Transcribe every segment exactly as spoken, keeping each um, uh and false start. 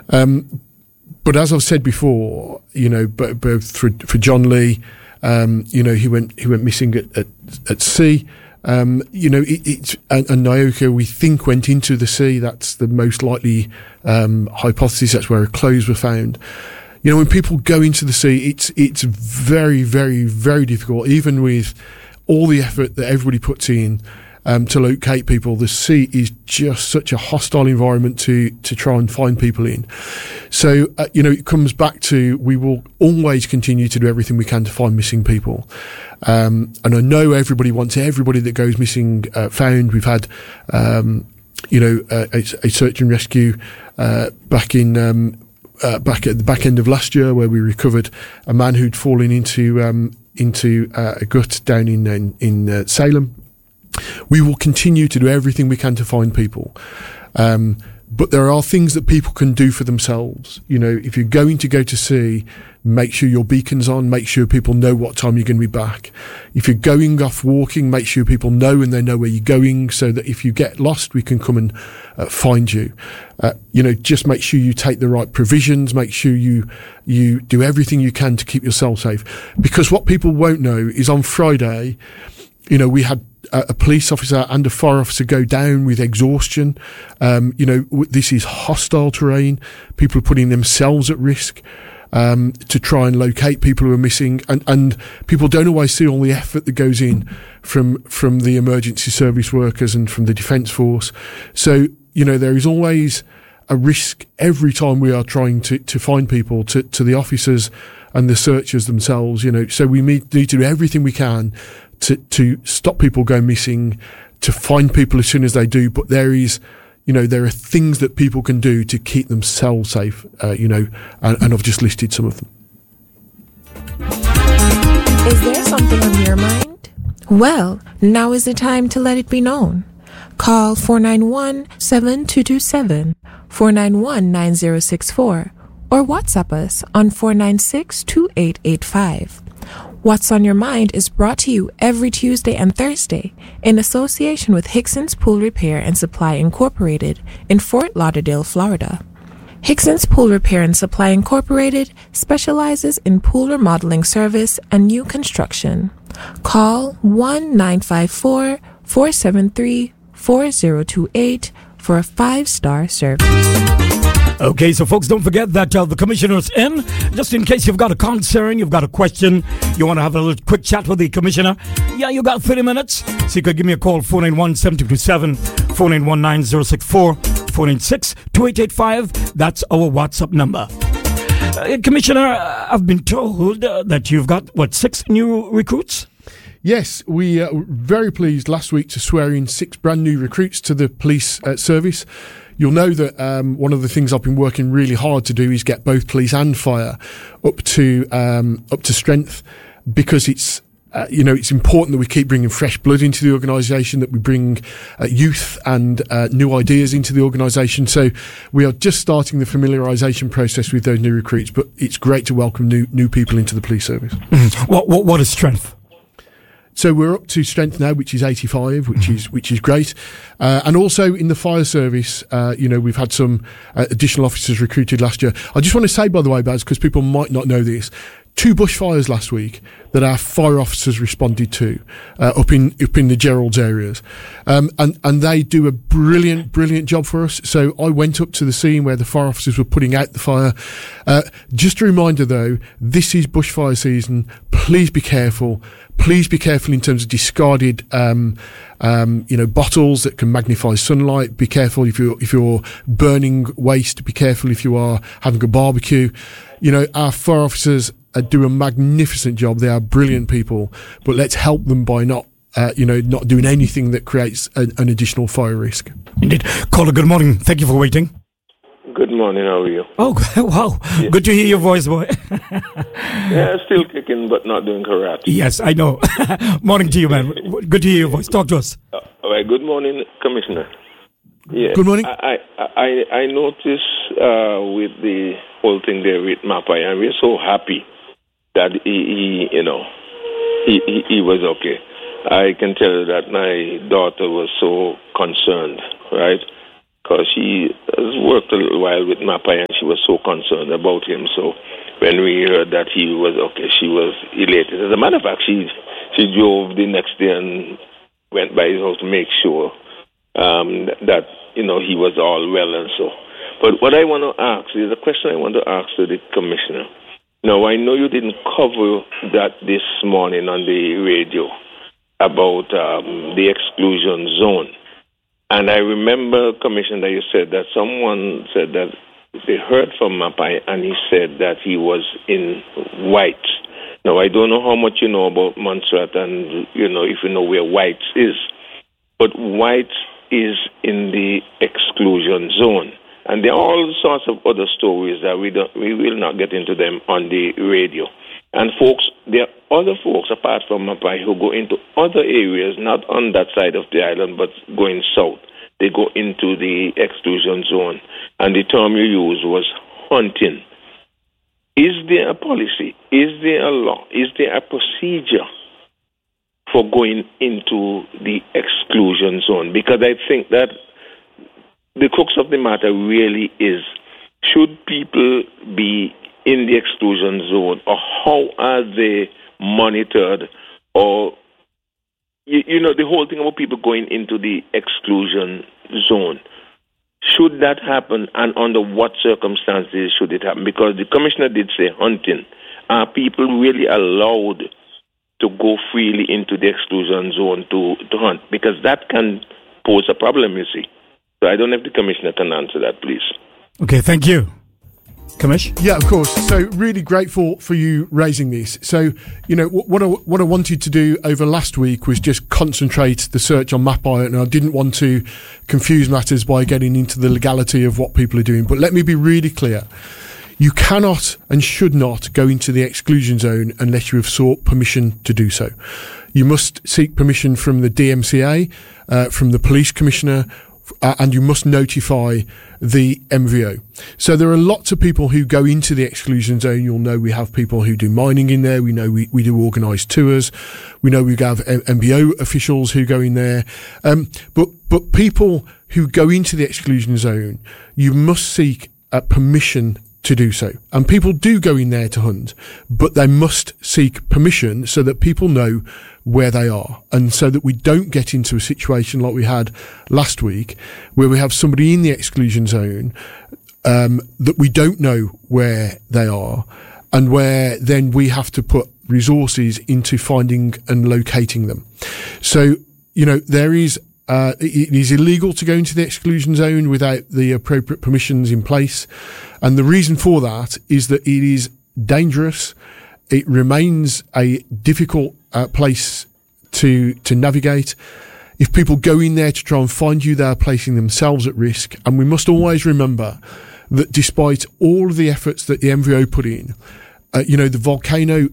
Um, but as I've said before, you know, but both for, for John Lee, um, you know, he went he went missing at at, at sea. Um, you know, it, it's and, and Nyoka, we think, went into the sea. That's the most likely um, hypothesis. That's where her clothes were found. You know, when people go into the sea, it's it's very, very, very difficult, even with all the effort that everybody puts in um, to locate people. The sea is just such a hostile environment to to try and find people in. So, uh, you know, it comes back to we will always continue to do everything we can to find missing people. Um, and I know everybody wants everybody that goes missing uh, found. We've had, um, you know, uh, a, a search and rescue uh, back in um, uh, back at the back end of last year, where we recovered a man who'd fallen into um, into uh, a gut down in in, in uh, Salem. We will continue to do everything we can to find people. Um, But there are things that people can do for themselves. You know, if you're going to go to sea, make sure your beacon's on, make sure people know what time you're going to be back. If you're going off walking, make sure people know and they know where you're going, so that if you get lost, we can come and uh, find you. Uh, you know, just make sure you take the right provisions, make sure you, you do everything you can to keep yourself safe. Because what people won't know is on Friday, you know, we had a, a police officer and a fire officer go down with exhaustion. Um, you know, w- this is hostile terrain. People are putting themselves at risk um, to try and locate people who are missing. And, and people don't always see all the effort that goes in from from the emergency service workers and from the Defence Force. So, you know, there is always a risk every time we are trying to, to find people, to, to the officers and the searchers themselves, you know. So we need, need to do everything we can to, to stop people going missing, to find people as soon as they do. But there is, you know, there are things that people can do to keep themselves safe, uh, you know, and, and I've just listed some of them. Is there something on your mind? Well, now is the time to let it be known. Call four nine one, seven two two seven, four nine one, nine zero six four or WhatsApp us on four nine six, two eight eight five. What's on Your Mind is brought to you every Tuesday and Thursday in association with Hickson's Pool Repair and Supply Incorporated in Fort Lauderdale, Florida. Hickson's Pool Repair and Supply Incorporated specializes in pool remodeling service and new construction. Call one nine five four, four seven three, four zero two eight for a five-star service. Okay, so folks, don't forget that uh, the commissioner's in. Just in case you've got a concern, you've got a question, you want to have a little quick chat with the commissioner, yeah, you got thirty minutes. So you could give me a call, four nine one, seven two two seven, four nine one, nine zero six four, four nine six, two eight eight five. That's our WhatsApp number. Uh, Commissioner, uh, I've been told uh, that you've got, what, six new recruits? Yes, we uh, were very pleased last week to swear in six brand new recruits to the police uh, service. You'll know that um, one of the things I've been working really hard to do is get both police and fire up to um, up to strength, because it's uh, you know it's important that we keep bringing fresh blood into the organisation, that we bring uh, youth and uh, new ideas into the organisation. So we are just starting the familiarisation process with those new recruits, but it's great to welcome new new people into the police service. Mm-hmm. What, what what is strength? So we're up to strength now, which is eighty-five, which is which is great. Uh, and also in the fire service, uh, you know, we've had some uh, additional officers recruited last year. I just want to say, by the way, Baz, because people might not know this, two bushfires last week that our fire officers responded to uh, up in up in the Gerrards areas, um, and and they do a brilliant brilliant job for us. So I went up to the scene where the fire officers were putting out the fire. Uh, just a reminder, though, this is bushfire season. Please be careful. Please be careful in terms of discarded, um, um, you know, bottles that can magnify sunlight. Be careful if you're if you're burning waste. Be careful if you are having a barbecue. You know, our fire officers uh, do a magnificent job. They are brilliant people, but let's help them by not, uh, you know, not doing anything that creates a, an additional fire risk. Indeed. Caller, good morning. Thank you for waiting. Good morning, how are you? Oh, wow. Yeah. Good to hear your voice, boy. Yeah, still kicking, but not doing karate. Yes, I know. Morning to you, man. Good to hear your voice. Talk to us. Uh, all right, good morning, Commissioner. Yeah, good morning. I I, I, I noticed uh, with the whole thing there with Mapai, and we're so happy that he, he you know, he, he, he was okay. I can tell you that my daughter was so concerned, right? because she has worked a little while with Mapai and she was so concerned about him. So when we heard that he was okay, she was elated. As a matter of fact, she she drove the next day and went by his house to make sure um, that, you know, he was all well and so. But what I want to ask is a question I want to ask to the commissioner. Now, I know you didn't cover that this morning on the radio about um, the exclusion zone. And I remember, Commissioner, that you said that someone said that they heard from Mapai and he said that he was in White. Now, I don't know how much you know about Montserrat and, you know, if you know where White is. But White is in the exclusion zone. And there are all sorts of other stories that we don't, we will not get into them on the radio. And folks, there are other folks apart from Mapai who go into other areas, not on that side of the island, but going south. They go into the exclusion zone. And the term you used was hunting. Is there a policy? Is there a law? Is there a procedure for going into the exclusion zone? Because I think that the crux of the matter really is, should people be in the exclusion zone, or how are they monitored? Or, you, you know, the whole thing about people going into the exclusion zone. Should that happen, and under what circumstances should it happen? Because the commissioner did say hunting. Are people really allowed to go freely into the exclusion zone to, to hunt? Because that can pose a problem, you see. So I don't know if the commissioner can answer that, please. Okay, thank you. Commish? Yeah, of course. So really grateful for you raising this. So, you know, what I, what I wanted to do over last week was just concentrate the search on Mapai, and I didn't want to confuse matters by getting into the legality of what people are doing. But let me be really clear. You cannot and should not go into the exclusion zone unless you have sought permission to do so. You must seek permission from the D M C A, uh, from the police commissioner, Uh, and you must notify the M V O. So there are lots of people who go into the exclusion zone. You'll know we have people who do mining in there. We know we, we do organised tours. We know we have M B O officials who go in there. Um, but, but people who go into the exclusion zone, you must seek uh, permission to do so. And people do go in there to hunt, but they must seek permission so that people know where they are, and so that we don't get into a situation like we had last week where we have somebody in the exclusion zone um, that we don't know where they are, and where then we have to put resources into finding and locating them. So, you know, there is Uh, it is illegal to go into the exclusion zone without the appropriate permissions in place. And the reason for that is that it is dangerous. It remains a difficult uh, place to, to navigate. If people go in there to try and find you, they're placing themselves at risk. And we must always remember that despite all of the efforts that the M V O put in, uh, you know, the volcano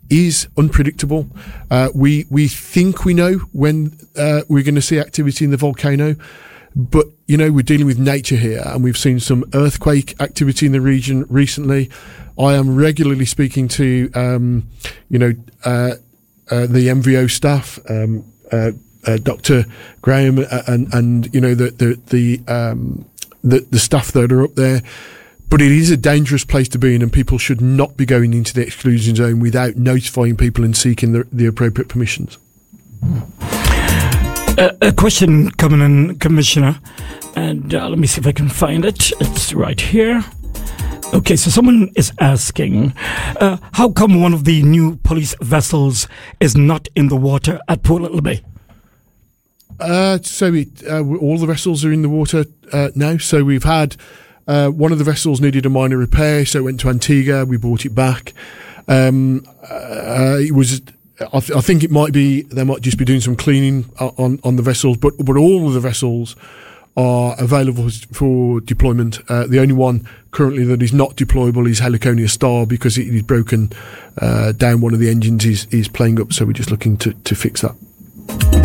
is unpredictable. Uh, we we think we know when uh, we're going to see activity in the volcano, but you know, we're dealing with nature here, and we've seen some earthquake activity in the region recently. I am regularly speaking to um, you know uh, uh, the M V O staff, um, uh, uh, Doctor Graham, uh, and and you know the the the, um, the the staff that are up there. But it is a dangerous place to be in, and people should not be going into the exclusion zone without notifying people and seeking the, the appropriate permissions. Uh, a question coming in, Commissioner, and uh, let me see if I can find it. It's right here. Okay, so someone is asking, uh, how come one of the new police vessels is not in the water at Port Little Bay? Uh, so it, uh, all the vessels are in the water uh, now. So we've had... Uh, one of the vessels needed a minor repair, so it went to Antigua. We brought it back. Um, uh, it was, I, th- I think it might be, they might just be doing some cleaning on, on the vessels, but, but all of the vessels are available for deployment. Uh, the only one currently that is not deployable is Heliconia Star, because it is broken uh, down. One of the engines is, is playing up, so we're just looking to, to fix that.